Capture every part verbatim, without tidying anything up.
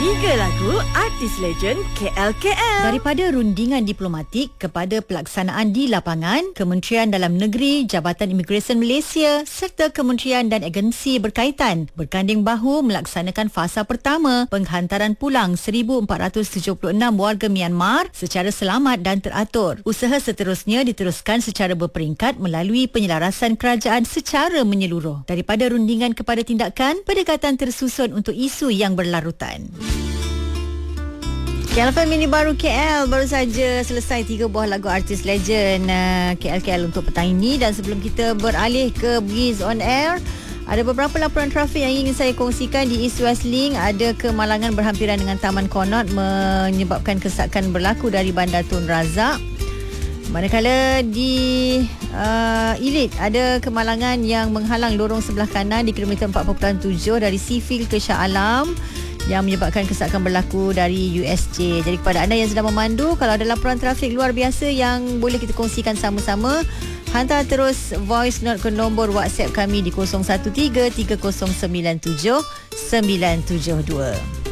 Tiga lagu artis legend K L K L. Daripada rundingan diplomatik kepada pelaksanaan di lapangan, Kementerian Dalam Negeri, Jabatan Imigresen Malaysia serta kementerian dan agensi berkaitan berganding bahu melaksanakan fasa pertama penghantaran pulang seribu empat ratus tujuh puluh enam warga Myanmar secara selamat dan teratur. Usaha seterusnya diteruskan secara berperingkat melalui penyelarasan kerajaan secara menyeluruh. Daripada rundingan kepada tindakan, pendekatan tersusun untuk isu yang berlarutan. K L F M Mini Baru K L baru saja selesai tiga buah lagu artis legend uh, K L K L untuk petang ini. Dan sebelum kita beralih ke Biz on Air, ada beberapa laporan trafik yang ingin saya kongsikan di East West Link. Ada kemalangan berhampiran dengan Taman Connaught menyebabkan kesakan berlaku dari Bandar Tun Razak. Manakala di uh, Elite ada kemalangan yang menghalang lorong sebelah kanan di kilometer empat perpuluhan tujuh dari Seafield ke Shah Alam yang menyebabkan kesakan berlaku dari U S J. Jadi kepada anda yang sedang memandu, kalau ada laporan trafik luar biasa yang boleh kita kongsikan sama-sama, hantar terus voice note ke nombor WhatsApp kami di kosong satu tiga tiga kosong sembilan tujuh sembilan tujuh dua.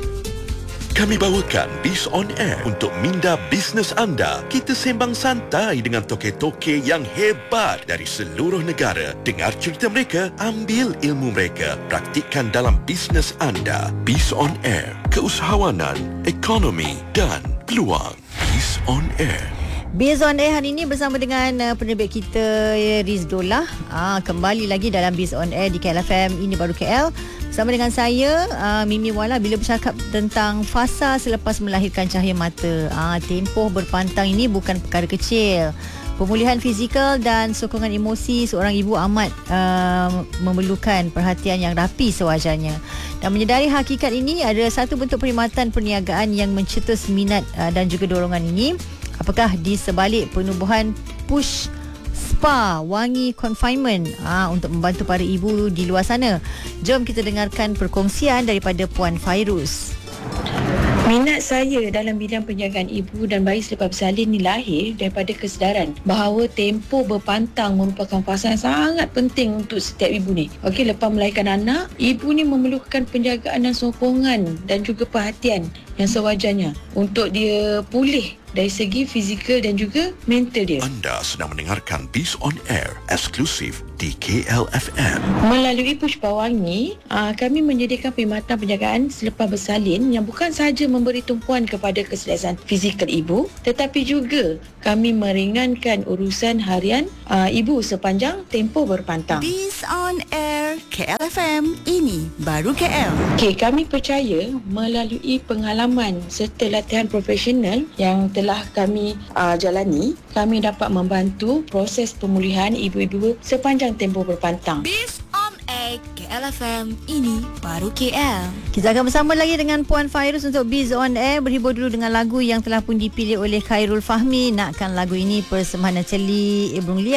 Kami bawakan Biz on Air untuk minda bisnes anda. Kita sembang santai dengan toke-toke yang hebat dari seluruh negara. Dengar cerita mereka, ambil ilmu mereka, praktikkan dalam bisnes anda. Biz on Air, keusahawanan, ekonomi dan peluang. Biz on Air. Biz on Air hari ini bersama dengan uh, penerbit kita Rizdolah. Ah, kembali lagi dalam Biz on Air di K L F M Ini Baru K L. Bersama dengan saya, uh, Mimi Wala, bila bercakap tentang fasa selepas melahirkan cahaya mata. Uh, tempoh berpantang ini bukan perkara kecil. Pemulihan fizikal dan sokongan emosi seorang ibu amat uh, memerlukan perhatian yang rapi sewajarnya. Dan menyedari hakikat ini, ada satu bentuk perkhidmatan perniagaan yang mencetus minat uh, dan juga dorongan ini. Apakah di sebalik penubuhan Push Spa Wangi Confinement ha, untuk membantu para ibu di luar sana? Jom kita dengarkan perkongsian daripada Puan Fairuz. Minat saya dalam bidang penjagaan ibu dan bayi selepas bersalin ni lahir daripada kesedaran bahawa tempoh berpantang merupakan fasa yang sangat penting untuk setiap ibu ni. Okey, lepas melahirkan anak, ibu ni memerlukan penjagaan dan sokongan dan juga perhatian yang sewajarnya untuk dia pulih dari segi fizikal dan juga mental dia. Anda sedang mendengarkan Biz on Air eksklusif di K L F M. Melalui Push Pawangi, aa, kami menyediakan perkhidmatan penjagaan selepas bersalin yang bukan sahaja memberi tumpuan kepada keselesaan fizikal ibu, tetapi juga kami meringankan urusan harian aa, ibu sepanjang tempoh berpantang. Biz on Air K L F M Ini Baru K L. Okay, kami percaya melalui pengalaman serta latihan profesional yang telah kami uh, jalani, kami dapat membantu proses pemulihan ibu-ibu sepanjang tempoh berpantang. Biz on Air K L F M Ini Baru K L. Kita akan bersama lagi dengan Puan Fairuz untuk Biz on Air. Berhibur dulu dengan lagu yang telah pun dipilih oleh Khairul Fahmi. Nakkan lagu ini persembahan Celi Ibrung Lia.